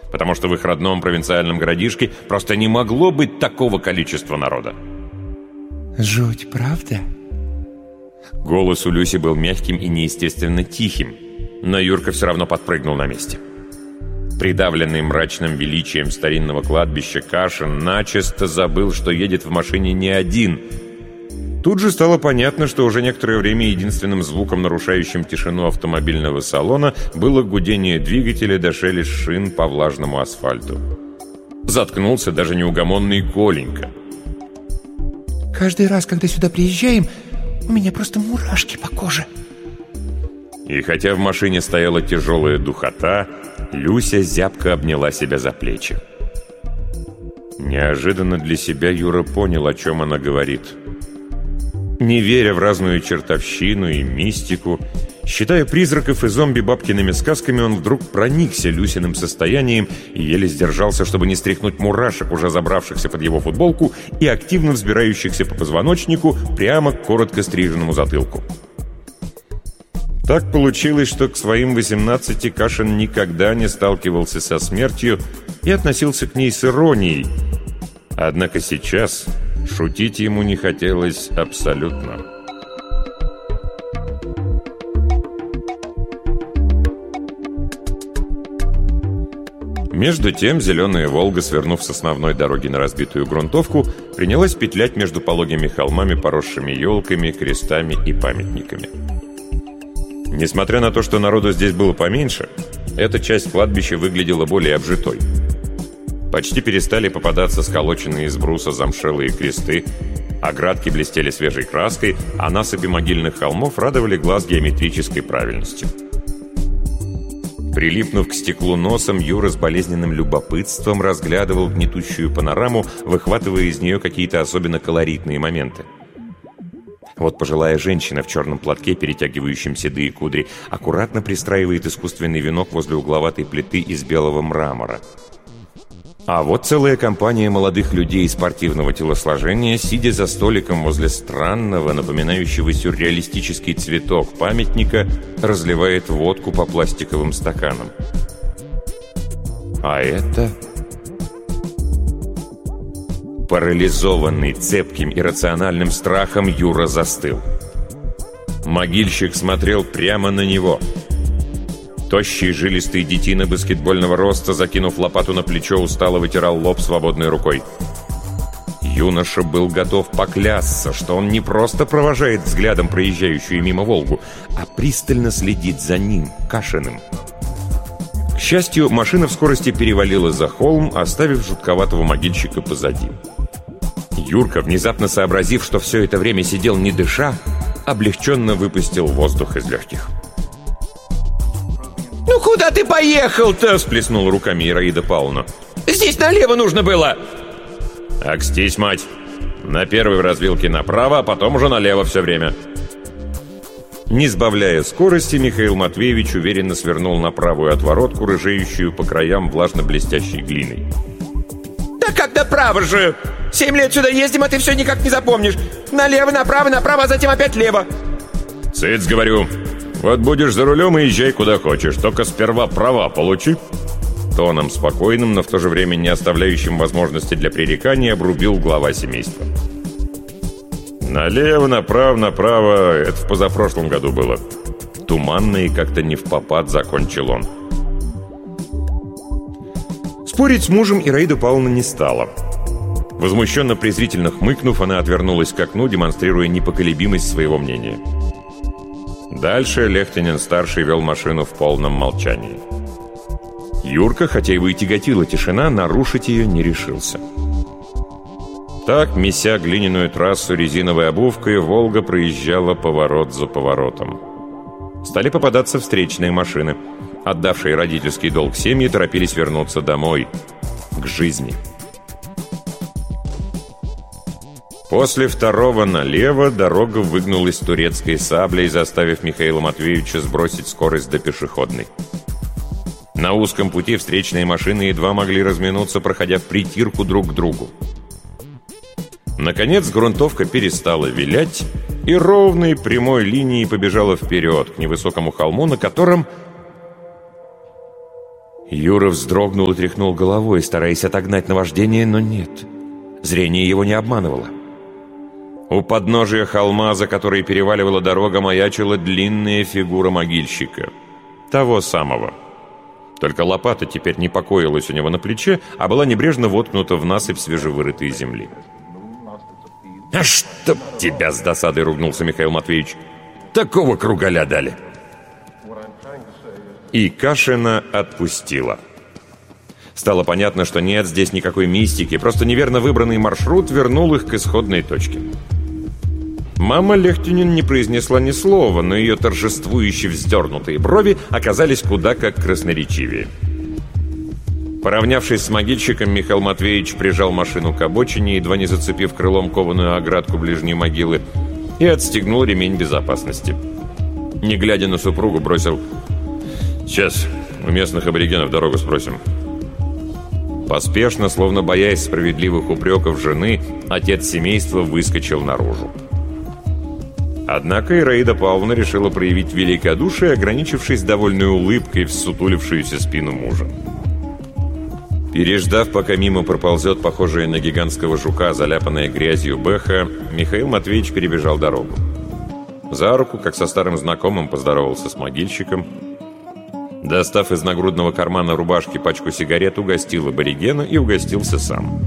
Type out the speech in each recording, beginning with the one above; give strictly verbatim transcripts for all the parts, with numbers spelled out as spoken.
потому что в их родном провинциальном городишке просто не могло быть такого количества народа. Жуть, правда? Голос у Люси был мягким и неестественно тихим, но Юрка все равно подпрыгнул на месте. Придавленный мрачным величием старинного кладбища, Кашин начисто забыл, что едет в машине не один. Тут же стало понятно, что уже некоторое время единственным звуком, нарушающим тишину автомобильного салона, было гудение двигателя до шелест шин по влажному асфальту. Заткнулся даже неугомонный Коленька. Каждый раз, когда сюда приезжаем, у меня просто мурашки по коже. И хотя в машине стояла тяжелая духота, Люся зябко обняла себя за плечи. Неожиданно для себя Юра понял, о чем она говорит. Не веря в разную чертовщину и мистику, считая призраков и зомби бабкиными сказками, он вдруг проникся Люсиным состоянием и еле сдержался, чтобы не стряхнуть мурашек, уже забравшихся под его футболку и активно взбирающихся по позвоночнику прямо к коротко стриженному затылку. Так получилось, что к своим восемнадцати Кашин никогда не сталкивался со смертью и относился к ней с иронией. Однако сейчас шутить ему не хотелось абсолютно. Между тем зеленая «Волга», свернув с основной дороги на разбитую грунтовку, принялась петлять между пологими холмами, поросшими елками, крестами и памятниками. Несмотря на то, что народу здесь было поменьше, эта часть кладбища выглядела более обжитой. Почти перестали попадаться сколоченные из бруса замшелые кресты, оградки блестели свежей краской, а насыпи могильных холмов радовали глаз геометрической правильностью. Прилипнув к стеклу носом, Юра с болезненным любопытством разглядывал гнетущую панораму, выхватывая из нее какие-то особенно колоритные моменты. Вот пожилая женщина в черном платке, перетягивающем седые кудри, аккуратно пристраивает искусственный венок возле угловатой плиты из белого мрамора. А вот целая компания молодых людей спортивного телосложения, сидя за столиком возле странного, напоминающего сюрреалистический цветок памятника, разливает водку по пластиковым стаканам. А это... Парализованный цепким и рациональным страхом, Юра застыл. Могильщик смотрел прямо на него. Тощий жилистый детина баскетбольного роста, закинув лопату на плечо, устало вытирал лоб свободной рукой. Юноша был готов поклясться, что он не просто провожает взглядом проезжающую мимо «Волгу», а пристально следит за ним, Кашиным. К счастью, машина в скорости перевалила за холм, оставив жутковатого могильщика позади. Юрка, внезапно сообразив, что все это время сидел не дыша, облегченно выпустил воздух из легких. «Ну куда ты поехал-то?» — всплеснула руками Ираида Павловна. «Здесь налево нужно было!» «Акстись, мать! На первой развилке направо, а потом уже налево все время!» Не сбавляя скорости, Михаил Матвеевич уверенно свернул на правую отворотку, рыжеющую по краям влажно-блестящей глиной. «Да как направо же? Семь лет сюда ездим, а ты все никак не запомнишь. Налево, направо, направо, а затем опять лево!» «Цыц, говорю! Вот будешь за рулем и езжай куда хочешь, только сперва права получи!» Тоном спокойным, но в то же время не оставляющим возможности для пререкания, обрубил глава семейства. «Налево, направо, направо — это в позапрошлом году было». Туманно и как-то не впопад закончил он. Спорить с мужем Ираида Павловна не стала. Возмущенно-презрительно хмыкнув, она отвернулась к окну, демонстрируя непоколебимость своего мнения. Дальше Лехтинин-старший вел машину в полном молчании. Юрка, хотя его и тяготила тишина, нарушить ее не решился. Так, меся глиняную трассу резиновой обувкой, «Волга» проезжала поворот за поворотом. Стали попадаться встречные машины. Отдавшие родительский долг семьи торопились вернуться домой, к жизни. После второго налево дорога выгнулась турецкой саблей, заставив Михаила Матвеевича сбросить скорость до пешеходной. На узком пути встречные машины едва могли разминуться, проходя в притирку друг к другу. Наконец грунтовка перестала вилять и ровной прямой линией побежала вперед, к невысокому холму, на котором... Юра вздрогнул и тряхнул головой, стараясь отогнать наваждение, но нет. Зрение его не обманывало. У подножия холма, за который переваливала дорога, маячила длинная фигура могильщика. Того самого. Только лопата теперь не покоилась у него на плече, а была небрежно воткнута в насыпь свежевырытой земли. «А чтоб тебя!» — с досадой ругнулся Михаил Матвеевич. «Такого кругаля дали!» И Кашина отпустила. Стало понятно, что нет здесь никакой мистики, просто неверно выбранный маршрут вернул их к исходной точке. Мама Лехтинин не произнесла ни слова, но ее торжествующе вздернутые брови оказались куда как красноречивее. Поравнявшись с могильщиком, Михаил Матвеевич прижал машину к обочине, едва не зацепив крылом кованую оградку ближней могилы, и отстегнул ремень безопасности. Не глядя на супругу, бросил: «Сейчас у местных аборигенов дорогу спросим». Поспешно, словно боясь справедливых упреков жены, отец семейства выскочил наружу. Однако Ираида Павловна решила проявить великодушие, ограничившись довольной улыбкой в ссутулившуюся спину мужа. Переждав, пока мимо проползет похожая на гигантского жука, заляпанная грязью бэха, Михаил Матвеевич перебежал дорогу. За руку, как со старым знакомым, поздоровался с могильщиком. Достав из нагрудного кармана рубашки пачку сигарет, угостил аборигена и угостился сам.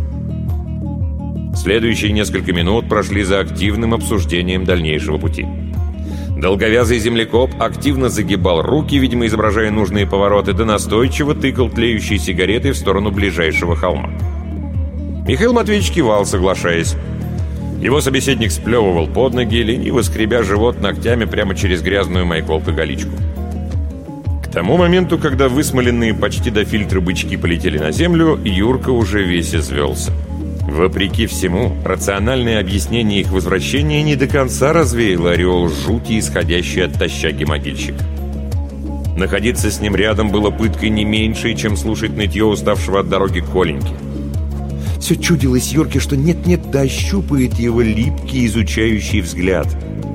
Следующие несколько минут прошли за активным обсуждением дальнейшего пути. Долговязый землекоп активно загибал руки, видимо, изображая нужные повороты, да настойчиво тыкал тлеющей сигаретой в сторону ближайшего холма. Михаил Матвеевич кивал, соглашаясь. Его собеседник сплевывал под ноги, лениво скребя живот ногтями прямо через грязную майколка-галичку. К тому моменту, когда высмоленные почти до фильтра бычки полетели на землю, Юрка уже весь извелся. Вопреки всему, рациональное объяснение их возвращения не до конца развеяло ореол жути, исходящий от тащаги могильщика. Находиться с ним рядом было пыткой не меньшей, чем слушать нытье уставшего от дороги Коленьки. Все чудилось Юрке, что нет-нет, да ощупает его липкий, изучающий взгляд.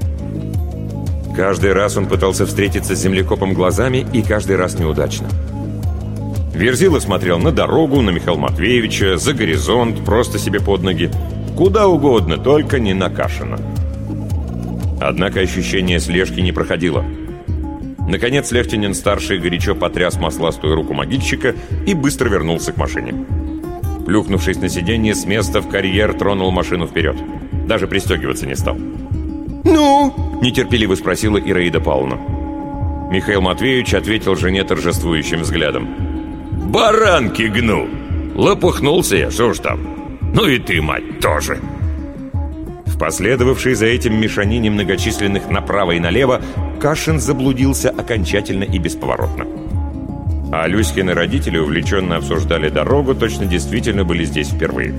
Каждый раз он пытался встретиться с землекопом глазами, и каждый раз неудачно. Верзила смотрел на дорогу, на Михаила Матвеевича, за горизонт, просто себе под ноги. Куда угодно, только не на Кашина. Однако ощущение слежки не проходило. Наконец Лехтинин-старший горячо потряс масластую руку могильщика и быстро вернулся к машине. Плюхнувшись на сиденье, с места в карьер тронул машину вперед. Даже пристегиваться не стал. «Ну?» – нетерпеливо спросила Ираида Павловна. Михаил Матвеевич ответил жене торжествующим взглядом. «Баранки гну! Лопухнулся я, что ж там? Ну и ты, мать, тоже!» В последовавшей за этим мешанине многочисленных направо и налево Кашин заблудился окончательно и бесповоротно. А Люськины родители увлеченно обсуждали дорогу, точно действительно были здесь впервые.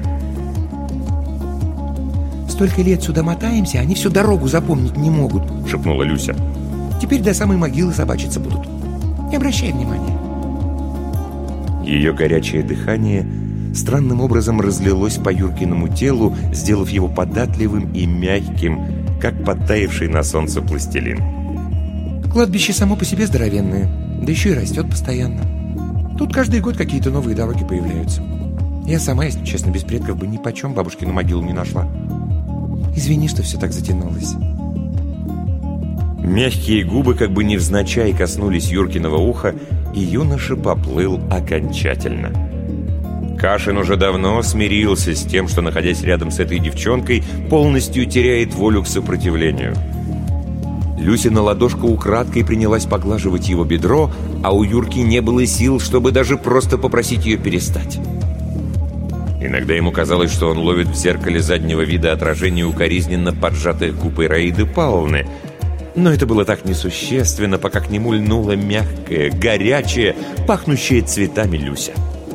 «Столько лет сюда мотаемся, они всю дорогу запомнить не могут», — шепнула Люся. «Теперь до самой могилы собачиться будут. Не обращай внимания». Ее горячее дыхание странным образом разлилось по Юркиному телу, сделав его податливым и мягким, как подтаявший на солнце пластилин. «Кладбище само по себе здоровенное, да еще и растет постоянно. Тут каждый год какие-то новые дороги появляются. Я сама, если честно, без предков бы ни почем бабушкину могилу не нашла. Извини, что все так затянулось». Мягкие губы как бы невзначай коснулись Юркиного уха, и юноша поплыл окончательно. Кашин уже давно смирился с тем, что, находясь рядом с этой девчонкой, полностью теряет волю к сопротивлению. Люсина ладошка украдкой принялась поглаживать его бедро, а у Юрки не было сил, чтобы даже просто попросить ее перестать. Иногда ему казалось, что он ловит в зеркале заднего вида отражение укоризненно поджатых губ Ираиды Павловны, но это было так несущественно, пока к нему льнула мягкая, горячая, пахнущая цветами Люся.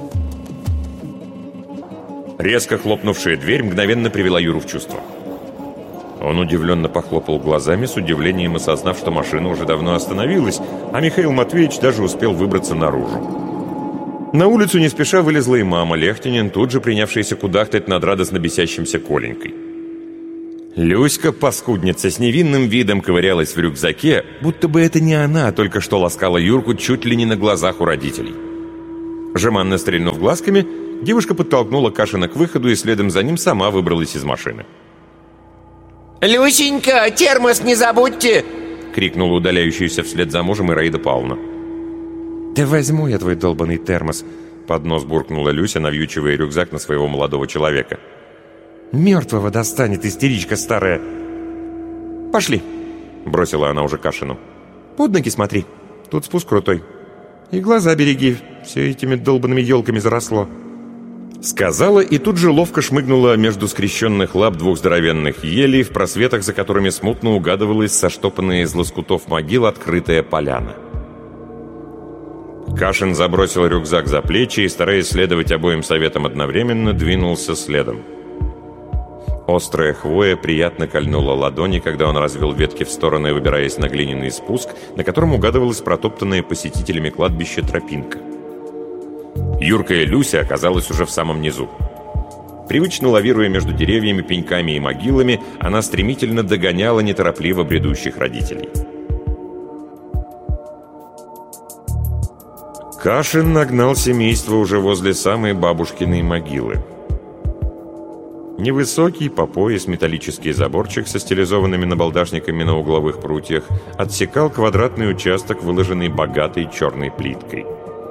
Резко хлопнувшая дверь мгновенно привела Юру в чувство. Он удивленно похлопал глазами, с удивлением осознав, что машина уже давно остановилась, а Михаил Матвеевич даже успел выбраться наружу. На улицу не спеша вылезла и мама Лехтинин, тут же принявшаяся кудахтать над радостно бесящимся Коленькой. Люська, паскудница, с невинным видом ковырялась в рюкзаке, будто бы это не она только что ласкала Юрку чуть ли не на глазах у родителей. Жеманно стрельнув глазками, девушка подтолкнула Кашина к выходу и следом за ним сама выбралась из машины. «Люсенька, термос не забудьте!» — крикнула удаляющаяся вслед за мужем Ираида Павловна. «Да возьму я твой долбанный термос!» — под нос буркнула Люся, навьючивая рюкзак на своего молодого человека. «Мертвого достанет, истеричка старая!» «Пошли!» — бросила она уже Кашину. «Под ноги смотри, тут спуск крутой. И глаза береги, все этими долбанными елками заросло». Сказала и тут же ловко шмыгнула между скрещенных лап двух здоровенных елей, в просветах за которыми смутно угадывалась соштопанная из лоскутов могил открытая поляна. Кашин забросил рюкзак за плечи и, стараясь следовать обоим советам одновременно, двинулся следом. Острая хвоя приятно кольнула ладони, когда он развел ветки в стороны, выбираясь на глиняный спуск, на котором угадывалась протоптанная посетителями кладбища тропинка. Юрка и Люся оказалась уже в самом низу. Привычно лавируя между деревьями, пеньками и могилами, она стремительно догоняла неторопливо бредущих родителей. Кашин нагнал семейство уже возле самой бабушкиной могилы. Невысокий по пояс металлический заборчик со стилизованными набалдашниками на угловых прутьях отсекал квадратный участок, выложенный богатой черной плиткой.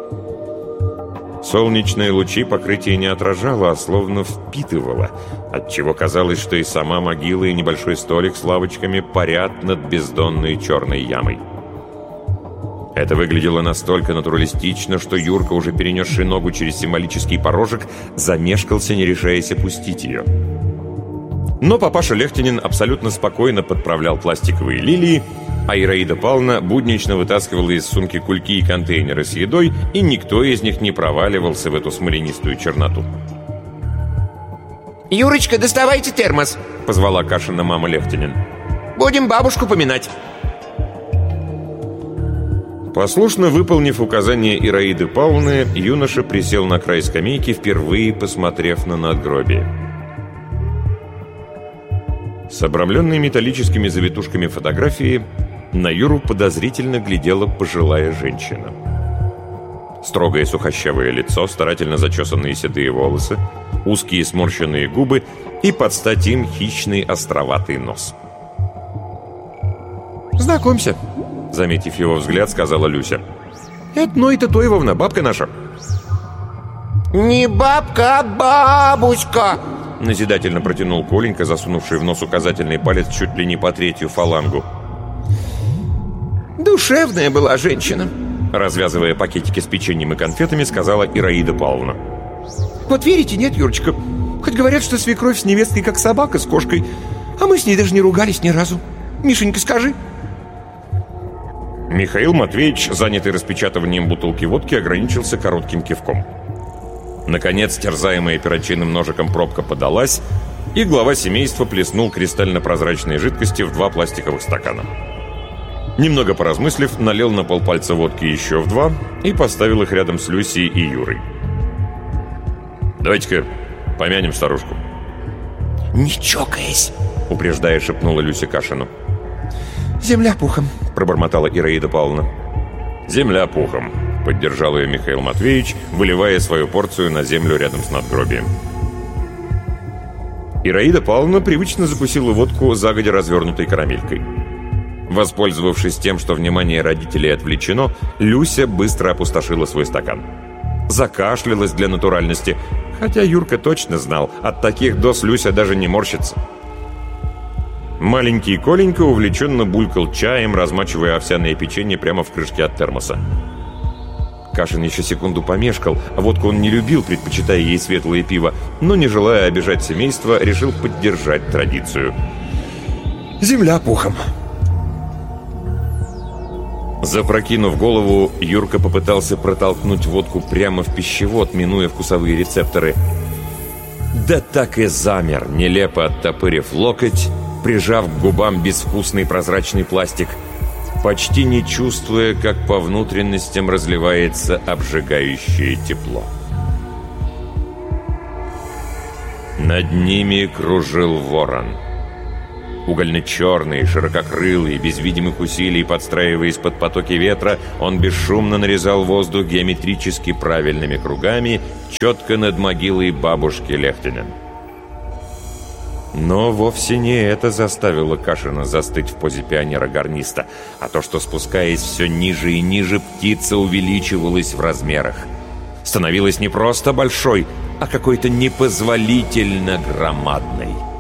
Солнечные лучи покрытие не отражало, а словно впитывало, отчего казалось, что и сама могила, и небольшой столик с лавочками парят над бездонной черной ямой. Это выглядело настолько натуралистично, что Юрка, уже перенесший ногу через символический порожек, замешкался, не решаясь опустить ее. Но папаша Лехтинин абсолютно спокойно подправлял пластиковые лилии, а Ираида Павловна буднично вытаскивала из сумки кульки и контейнеры с едой, и никто из них не проваливался в эту смоленистую черноту. «Юрочка, доставайте термос!» — позвала Кашина мама Лехтинин. «Будем бабушку поминать!» Послушно выполнив указание Ираиды Павловны, юноша присел на край скамейки, впервые посмотрев на надгробие. С обрамленной металлическими завитушками фотографии на Юру подозрительно глядела пожилая женщина. Строгое сухощавое лицо, старательно зачесанные седые волосы, узкие сморщенные губы и под стать им хищный островатый нос. «Знакомься», — заметив его взгляд, сказала Люся. «Это Ной-то Тойвовна, бабка наша». «Не бабка, а бабушка!» — назидательно протянул Коленька, засунувший в нос указательный палец чуть ли не по третью фалангу. «Душевная была женщина», — развязывая пакетики с печеньем и конфетами, сказала Ираида Павловна. «Вот верите, нет, Юрочка? Хоть говорят, что свекровь с невесткой как собака с кошкой, а мы с ней даже не ругались ни разу. Мишенька, скажи». Михаил Матвеевич, занятый распечатыванием бутылки водки, ограничился коротким кивком. Наконец, терзаемая перочинным ножиком пробка подалась, и глава семейства плеснул кристально-прозрачной жидкости в два пластиковых стакана. Немного поразмыслив, налил на полпальца водки еще в два и поставил их рядом с Люсей и Юрой. «Давайте-ка помянем старушку». «Не чокаясь», — упреждая, шепнула Люся Кашину. «Земля пухом», — пробормотала Ираида Павловна. «Земля пухом», — поддержал ее Михаил Матвеевич, выливая свою порцию на землю рядом с надгробием. Ираида Павловна привычно закусила водку загодя развернутой карамелькой. Воспользовавшись тем, что внимание родителей отвлечено, Люся быстро опустошила свой стакан. Закашлялась для натуральности, хотя Юрка точно знал, от таких доз Люся даже не морщится. Маленький Коленька увлеченно булькал чаем, размачивая овсяное печенье прямо в крышке от термоса. Кашин еще секунду помешкал, а водку он не любил, предпочитая ей светлое пиво, но, не желая обижать семейство, решил поддержать традицию. «Земля пухом». Запрокинув голову, Юрка попытался протолкнуть водку прямо в пищевод, минуя вкусовые рецепторы. Да так и замер, нелепо оттопырив локоть, прижав к губам безвкусный прозрачный пластик, почти не чувствуя, как по внутренностям разливается обжигающее тепло. Над ними кружил ворон. Угольно-черный, ширококрылый, без видимых усилий, подстраиваясь под потоки ветра, он бесшумно нарезал воздух геометрически правильными кругами, четко над могилой бабушки Лехтинен. Но вовсе не это заставило Кашина застыть в позе пионера-гарниста, а то, что, спускаясь все ниже и ниже, птица увеличивалась в размерах. Становилась не просто большой, а какой-то непозволительно громадной.